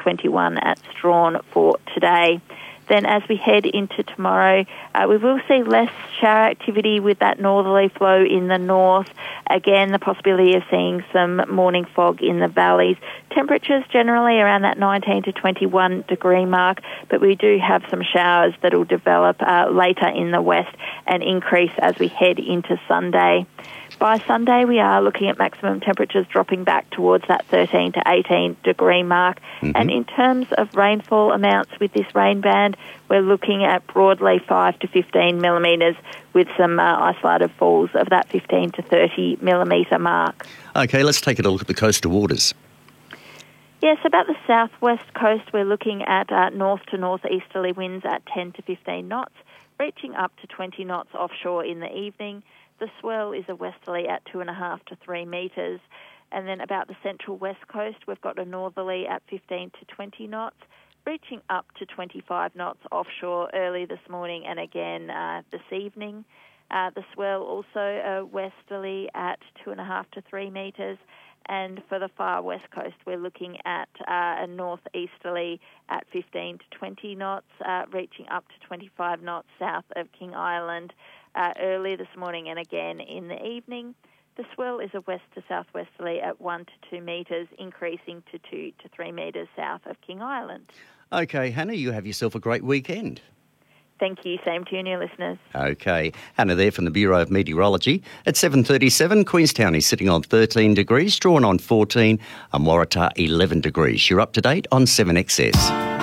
21 at Strawn for today. Then as we head into tomorrow, we will see less shower activity with that northerly flow in the north. Again, the possibility of seeing some morning fog in the valleys. Temperatures generally around that 19 to 21 degree mark, but we do have some showers that will develop later in the west and increase as we head into Sunday. By Sunday, we are looking at maximum temperatures dropping back towards that 13 to 18 degree mark. Mm-hmm. And in terms of rainfall amounts with this rain band, we're looking at broadly 5 to 15 millimetres with some isolated falls of that 15 to 30 millimetre mark. OK, let's take a look at the coastal waters. Yes, about the southwest coast, we're looking at north to northeasterly winds at 10 to 15 knots, reaching up to 20 knots offshore in the evening. The swell is a westerly at 2.5 to 3 metres. And then about the central west coast, we've got a northerly at 15 to 20 knots, reaching up to 25 knots offshore early this morning and again this evening. The swell also a westerly at 2.5 to 3 metres. And for the far west coast, we're looking at a northeasterly at 15 to 20 knots, reaching up to 25 knots south of King Island early this morning and again in the evening. The swell is a west to southwesterly at 1 to 2 metres, increasing to 2 to 3 metres south of King Island. OK, Hannah, you have yourself a great weekend. Thank you. Same to you and your listeners. OK. Hannah there from the Bureau of Meteorology. At 7:37, Queenstown is sitting on 13 degrees, Strawn on 14 and Waratah 11 degrees. You're up to date on 7XS.